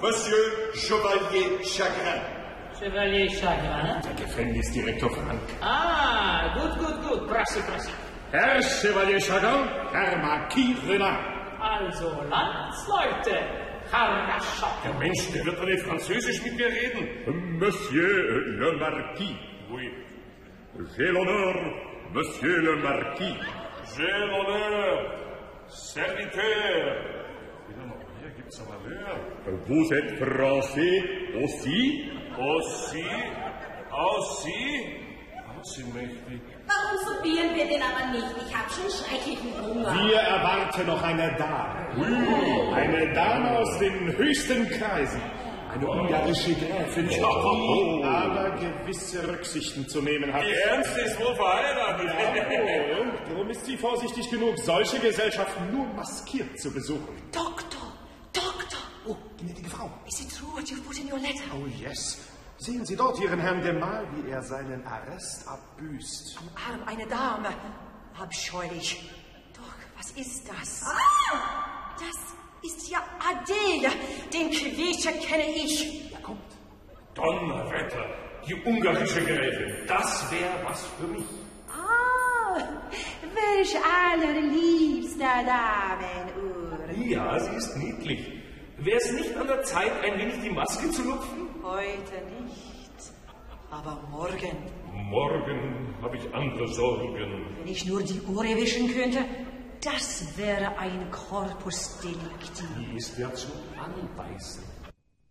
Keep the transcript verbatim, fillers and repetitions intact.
Monsieur Chevalier Chagrin. Chevalier Chagrin? Der Gefängnisdirektor Frank. Ah, gut, gut, gut. Prosse, prosse. Herr Chevalier Chagrin, Herr Marquis Renard. Also, Landsleute, Harnaschat. Der Mensch, der wird doch nicht Französisch mit mir reden. Monsieur le Marquis. Oui. J'ai l'honneur, Monsieur le Marquis. J'ai l'honneur, serviteur. Hier gibt's aber mehr. Vous êtes français aussi? Aussi? Aussi? Aussi mächtig. Warum probieren wir den aber nicht? Ich habe schon schrecklichen Hunger. Wir erwarten noch eine Dame. Uh, eine Dame aus den höchsten Kreisen. Eine ungarische Gräfin, die oh. aber gewisse Rücksichten zu nehmen hat. Die Ernste ist wohl verheiratet. Jawohl. Darum ist sie vorsichtig genug, solche Gesellschaften nur maskiert zu besuchen. Doktor, Doktor. Oh, gnädige Frau. Is it true what you've put in your letter? Oh, yes. Sehen Sie dort Ihren Herrn Gemahl, wie er seinen Arrest abbüßt. Am Arm eine Dame. Abscheulich. Doch, was ist das? Ah! Das ist ja Adele. Den Quetscher kenne ich. Er kommt. Donnerwetter, die ungarische Gräfin. Das wäre was für mich. Ah, welch allerliebster Damenuhr. Ja, sie ist niedlich. Wäre es nicht an der Zeit, ein wenig die Maske zu lupfen? Heute nicht. Aber morgen. Morgen habe ich andere Sorgen. Wenn ich nur die Ohren wischen könnte, das wäre ein Corpus Delicti. Die ist ja zum Anbeißen.